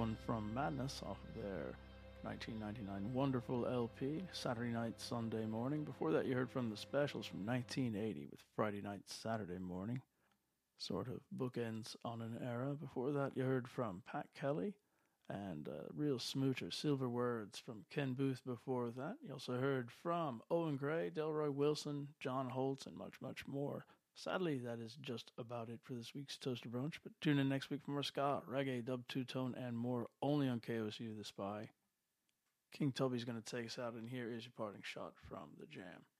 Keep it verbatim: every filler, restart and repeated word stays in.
one from Madness off of their nineteen ninety-nine wonderful L P, Saturday Night, Sunday Morning. Before that, you heard from the Specials from nineteen eighty with Friday Night, Saturday Morning. Sort of bookends on an era. Before that, you heard from Pat Kelly and uh, Real Smoocher, Silver Words from Ken Booth before that. You also heard from Owen Gray, Delroy Wilson, John Holtz, and much, much more. Sadly, that is just about it for this week's Toaster Brunch, but tune in next week for more ska, reggae, dub, two-tone, and more, only on K O S U The Spy. King Tubby's going to take us out, and here is your parting shot from the Jam.